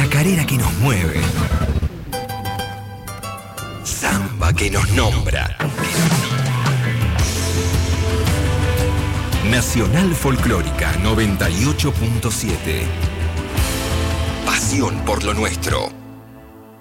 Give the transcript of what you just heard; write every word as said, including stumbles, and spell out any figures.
Chacarera que nos mueve. Samba que nos nombra. Nacional Folclórica noventa y ocho punto siete. Pasión por lo nuestro.